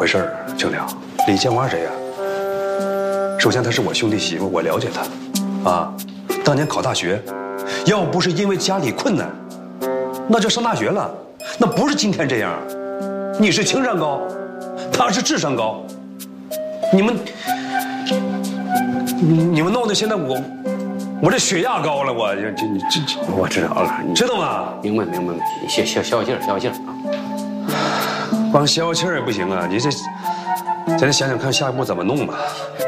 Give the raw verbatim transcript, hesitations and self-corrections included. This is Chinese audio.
回事儿，青良。李建华谁呀？首先，她是我兄弟媳妇，我了解她。啊，当年考大学，要不是因为家里困难，那就上大学了，那不是今天这样。你是情商高，她是智商高，你们，你你们弄的现在我，我这血压高了，我这这这这， 我知道了，你知道吗？ 明白明白，你消消消气儿，消气儿啊。 光消气儿也不行啊！你这，咱得想想看下一步怎么弄吧。